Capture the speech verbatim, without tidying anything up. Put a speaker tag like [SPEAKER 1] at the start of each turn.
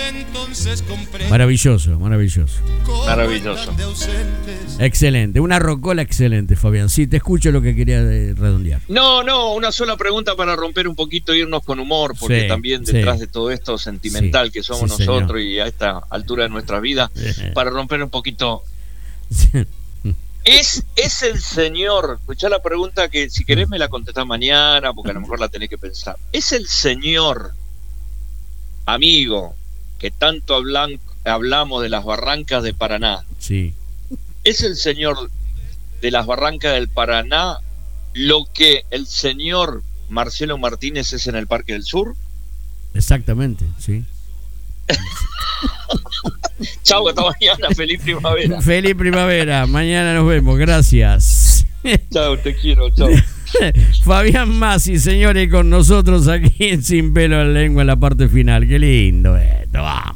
[SPEAKER 1] Maravilloso, maravilloso.
[SPEAKER 2] Maravilloso.
[SPEAKER 1] Excelente, una rocola excelente, Fabián. Sí, te escucho lo que quería eh, redondear.
[SPEAKER 2] No, no, una sola pregunta para romper un poquito, irnos con humor, porque
[SPEAKER 1] sí,
[SPEAKER 2] también detrás
[SPEAKER 1] sí.
[SPEAKER 2] de todo esto sentimental
[SPEAKER 1] sí,
[SPEAKER 2] que somos
[SPEAKER 1] sí,
[SPEAKER 2] nosotros
[SPEAKER 1] señor.
[SPEAKER 2] y a esta altura de nuestra vida, para romper un poquito.
[SPEAKER 1] Sí.
[SPEAKER 2] Es, es el señor, escuchá la pregunta que si querés me la contestás mañana, porque a lo mejor la tenés que pensar. Es el señor, amigo, que tanto hablan, hablamos de las barrancas de Paraná.
[SPEAKER 1] Sí.
[SPEAKER 2] Es el señor de las barrancas del Paraná lo que el señor Marcelo Martínez es en el Parque del Sur.
[SPEAKER 1] Exactamente, sí.
[SPEAKER 2] Chau, hasta mañana, feliz primavera.
[SPEAKER 1] Feliz primavera, mañana nos vemos, gracias.
[SPEAKER 2] Chau, te quiero, chau.
[SPEAKER 1] Fabián Massi, señores, con nosotros aquí en Sin Pelo en la Lengua en la parte final. Qué lindo esto.